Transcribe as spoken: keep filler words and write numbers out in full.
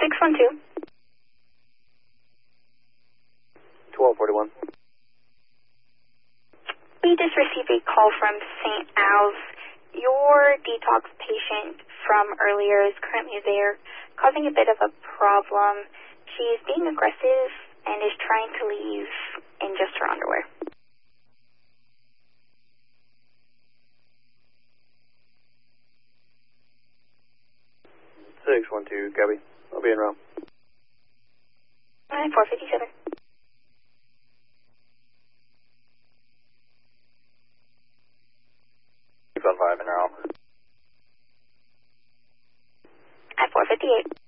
six one two. twelve forty-one. We just received a call from Saint Al's. Your detox patient from earlier is currently there, causing a bit of a problem. She's being aggressive and is trying to leave in just her underwear. six one two, Gabby. I'll be in route. Alright, four fifty-seven. Keep on five in route. At four fifty-eight.